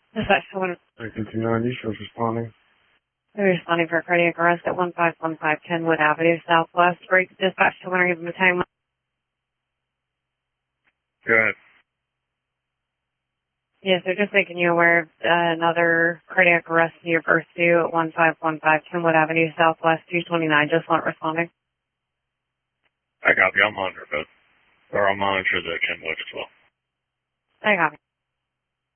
Dispatch 219. 1990, shows responding. They're responding for a cardiac arrest at 1515 Kenwood Avenue, Southwest. Break dispatch 200, give them a time. Go ahead. Yes, they're just making you aware of another cardiac arrest in your pursuit at 1515 Kenwood Avenue, Southwest 229. Just want responding. I copy. I'll monitor both. Or I'll monitor the Kenwood as well. I copy.